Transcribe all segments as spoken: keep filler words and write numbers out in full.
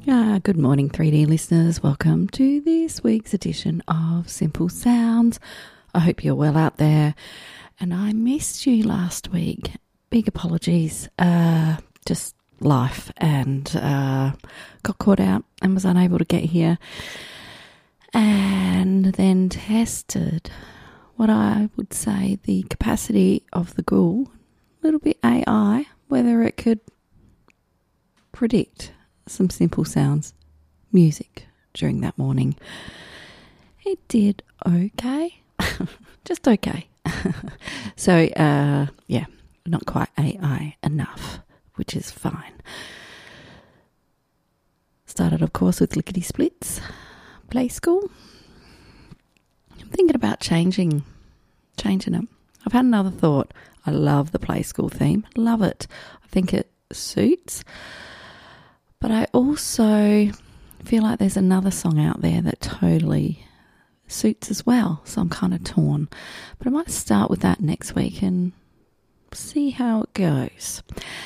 Ah, good morning, three D listeners. Welcome to this week's edition of Simple Sounds. I hope you're well out there. And I missed you last week. Big apologies. Uh, just life and uh, got caught out and was unable to get here. And then tested what I would say the capacity of the Google, a little bit A I, whether it could predict some simple sounds, music during that morning. It did okay, just okay. so, uh, yeah, not quite A I enough, which is fine. Started, of course, with Lickety Splits, Play School. I'm thinking about changing, changing it. I've had another thought. I love the Play School theme. Love it. I think it suits. But I also feel like there's another song out there that totally suits as well. So I'm kind of torn. But I might start with that next week and see how it goes.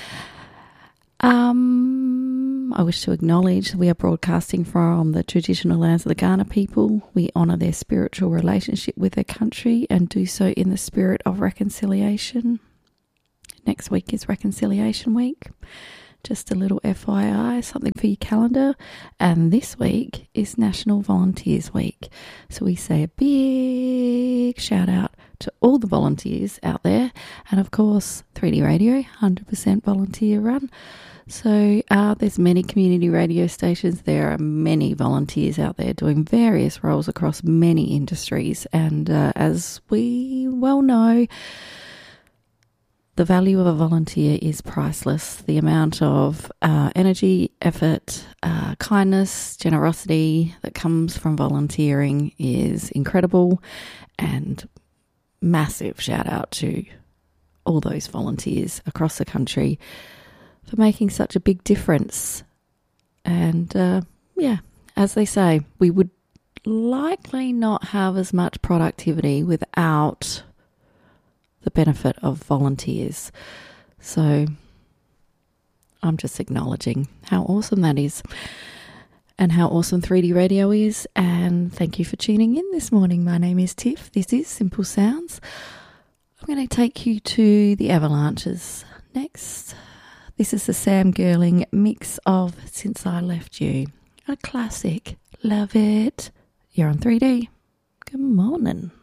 Um, I wish to acknowledge that we are broadcasting from the traditional lands of the Kaurna people. We honour their spiritual relationship with their country and do so in the spirit of reconciliation. Next week is Reconciliation Week. Just a little F Y I, something for your calendar. And this week is National Volunteers Week. So we say a big shout out to all the volunteers out there. And of course, three D Radio, one hundred percent volunteer run. So uh, there's many community radio stations. There are many volunteers out there doing various roles across many industries. And uh, as we well know, the value of a volunteer is priceless. The amount of uh, energy, effort, uh, kindness, generosity that comes from volunteering is incredible, and massive shout out to all those volunteers across the country for making such a big difference. And uh, yeah, as they say, we would likely not have as much productivity without the benefit of volunteers. So I'm just acknowledging how awesome that is and how awesome three D Radio is. And thank you for tuning in this morning. My name is Tiff. This is Simple Sounds. I'm going to take you to the Avalanches next. This is the Sam Gerling mix of Since I Left You. A classic. Love it. You're on three D. Good morning.